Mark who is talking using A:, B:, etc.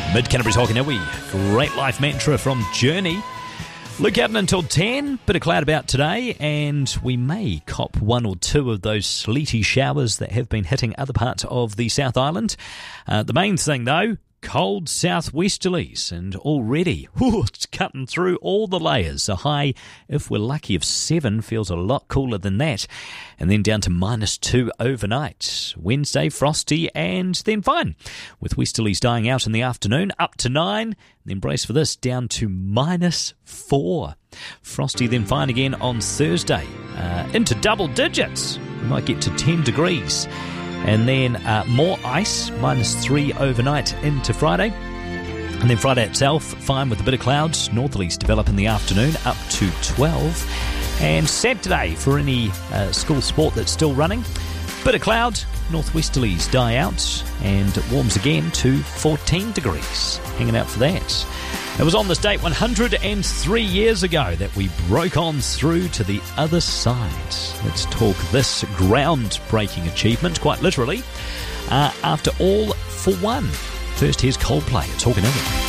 A: Mid-Canterbury's Hokanawi, great life mantra from Journey. Look out until 10, bit of cloud about today, and we may cop one or two of those sleety showers that have been hitting other parts of the South Island. The main thing, though, cold southwesterlies, and already it's cutting through all the layers. A high, if we're lucky, of 7 feels a lot cooler than that, and then down to -2 overnight. Wednesday, frosty, and then fine, with westerlies dying out in the afternoon, up to 9, then brace for this, down to -4. Frosty, then fine again on Thursday, into double digits. We might get to 10 degrees. And then more ice, -3 overnight into Friday. And then Friday itself, fine with a bit of clouds. Northerlies develop in the afternoon, up to 12. And Saturday, for any school sport that's still running, bit of cloud, northwesterlies die out, and it warms again to 14 degrees. Hanging out for that. It was on this date 103 years ago that we broke on through to the other side. Let's talk this groundbreaking achievement, quite literally. After All for One. First, here's Coldplay. It's Hokanawi.